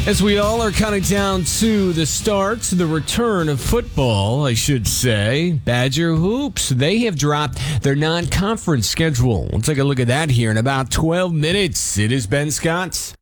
As we all are counting down to the return of football, I should say, Badger Hoops, they have dropped their non-conference schedule. We'll take a look at that here in about 12 minutes. It is Ben Scott.